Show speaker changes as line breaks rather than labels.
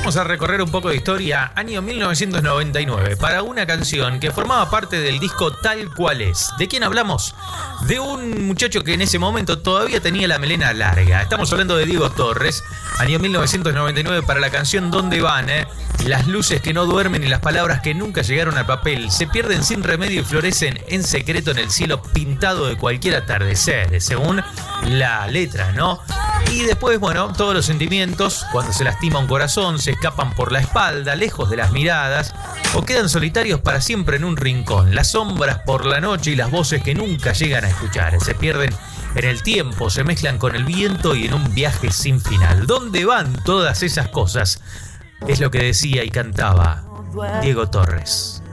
Vamos a recorrer un poco de historia. Año 1999, para una canción que formaba parte del disco Tal Cual Es. ¿De quién hablamos? De un muchacho que en ese momento todavía tenía la melena larga. Estamos hablando de Diego Torres. Año 1999 para la canción ¿Dónde van? Las luces que no duermen y las palabras que nunca llegaron al papel se pierden sin remedio y florecen en secreto en el cielo pintado de cualquier atardecer, según la letra, ¿no? Y después, bueno, todos los sentimientos, cuando se lastima un corazón, se escapan por la espalda, lejos de las miradas, o quedan solitarios para siempre en un rincón. Las sombras por la noche y las voces que nunca llegan a escuchar se pierden en el tiempo, se mezclan con el viento y en un viaje sin final. ¿Dónde van todas esas cosas? Es lo que decía y cantaba Diego Torres.